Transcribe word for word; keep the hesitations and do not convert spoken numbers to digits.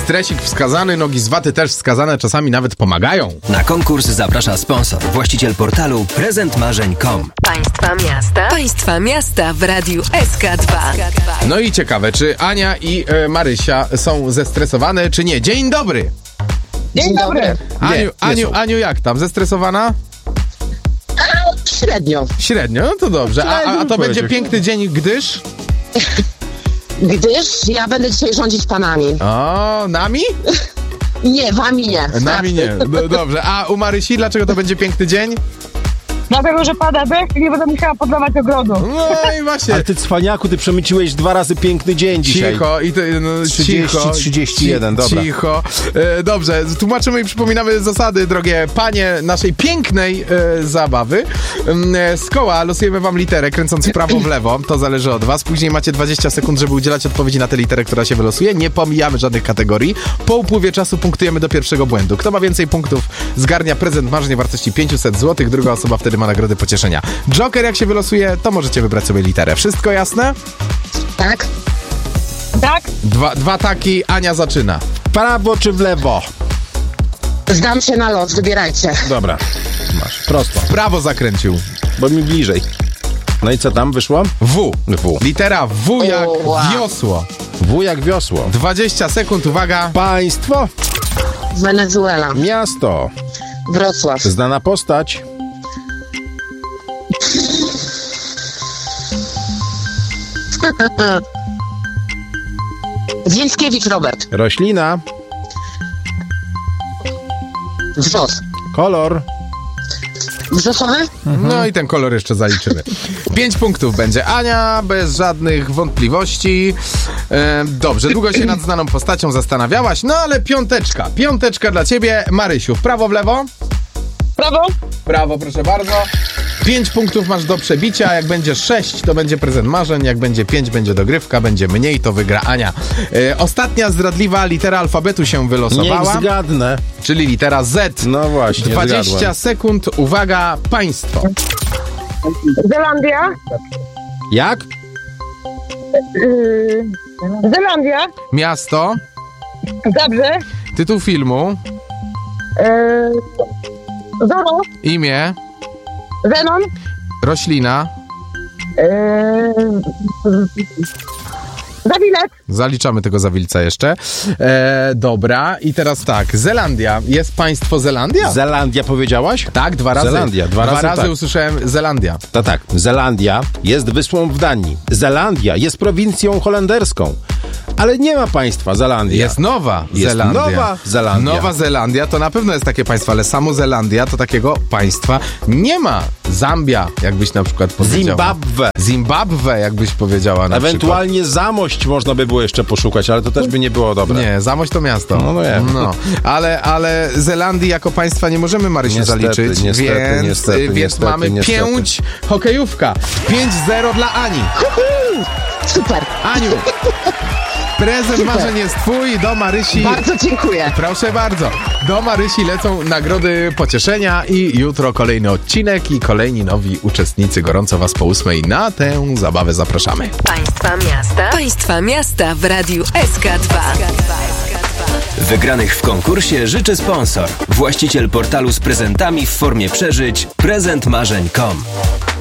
Stresik wskazany, nogi z waty też wskazane, czasami nawet pomagają. Na konkurs zaprasza sponsor, właściciel portalu prezent marzeń kropka com. Państwa miasta. Państwa miasta w Radiu S K dwa. No i ciekawe, czy Ania i e, Marysia są zestresowane, czy nie? Dzień dobry! Dzień dobry. Aniu, Nie, nie Aniu, są. Aniu, jak tam? Zestresowana? Średnio. Średnio, no to dobrze. A, a, a to będzie piękny dzień, gdyż? Gdyż ja będę dzisiaj rządzić panami. O, nami? Nie, wami nie. Nami nie. No, dobrze. A u Marysi, dlaczego to będzie piękny dzień? Dlatego, że pada deszcz i nie będę musiała podlewać ogrodu. No i właśnie. Ale ty cwaniaku, ty przemyciłeś dwa razy piękny dzień dzisiaj. Cicho, i to, no, trzydzieści, cicho, trzydzieści jeden, dobra. Cicho. E, dobrze, tłumaczymy i przypominamy zasady, drogie panie, naszej pięknej e, zabawy. E, z koła losujemy wam literę, kręcąc w prawo, w lewo. To zależy od was. Później macie dwadzieścia sekund, żeby udzielać odpowiedzi na tę literę, która się wylosuje. Nie pomijamy żadnych kategorii. Po upływie czasu punktujemy do pierwszego błędu. Kto ma więcej punktów, zgarnia prezent marzeń wartości pięćset złotych. Druga osoba wtedy ma nagrody pocieszenia. Joker, jak się wylosuje, to możecie wybrać sobie literę. Wszystko jasne? Tak? Tak? Dwa, dwa taki, Ania zaczyna. W prawo czy w lewo? Zdam się na los, wybierajcie. Dobra, masz, prosto, Prawo zakręcił. bo mi bliżej. No i co tam wyszło? W. W. Litera W jak O, wow. wiosło. W jak wiosło. dwadzieścia sekund, uwaga. Państwo, Wenezuela. miasto, Wrocław. znana postać, Więckiewicz Robert. roślina, Wrzos. kolor, Wrzosowy? No i ten kolor jeszcze zaliczymy. Pięć punktów będzie Ania, bez żadnych wątpliwości. E, dobrze, długo się nad znaną postacią zastanawiałaś, no ale piąteczka. Piąteczka dla ciebie, Marysiu. W prawo, w lewo? Prawo? Prawo, proszę bardzo. Pięć punktów masz do przebicia, jak będzie sześć, to będzie prezent marzeń, jak będzie pięć, będzie dogrywka, będzie mniej, to wygra Ania. E, ostatnia zdradliwa litera alfabetu się niech wylosowała, zgadnę. czyli litera Z. No właśnie, dwadzieścia zgadłem. sekund, uwaga, państwo. Zelandia? Jak? Yy, Zelandia? Miasto, Zabrze? tytuł filmu, Yy, Zoro? imię, Zenon? roślina, Yy, Zawilec? zaliczamy tego zawilca jeszcze. E, dobra, i teraz tak, Zelandia. Jest państwo Zelandia? Zelandia powiedziałaś? tak, dwa razy. Zelandia, dwa razy tak. usłyszałem Zelandia. To tak, Zelandia jest wyspą w Danii. Zelandia jest prowincją holenderską. Ale nie ma państwa Zelandia. Jest Nowa Jest Zelandia. Nowa Zelandia. Nowa Zelandia to na pewno jest takie państwo, ale samo Zelandia to takiego państwa nie ma. Zambia, jakbyś na przykład powiedziała. Zimbabwe. Zimbabwe, jakbyś powiedziała na Ewentualnie Zamość można by było jeszcze poszukać, ale to też by nie było dobre. przykład. Nie, Zamość to miasto. No, no nie. No, ale, ale Zelandii jako państwa nie możemy, Marysiu, Niestety, zaliczyć, niestety, więc, niestety, więc niestety, mamy niestety. pięć hokejówka. pięć zero dla Ani. Super. Aniu, prezent marzeń jest twój, do Marysi. Bardzo dziękuję. Proszę bardzo. Do Marysi lecą nagrody pocieszenia i jutro kolejny odcinek i kolejni nowi uczestnicy. Gorąco was po ósmej na tę zabawę zapraszamy. Państwa miasta. Państwa miasta w Radiu S K dwa. Wygranych w konkursie życzy sponsor, właściciel portalu z prezentami w formie przeżyć prezent marzeń kropka com.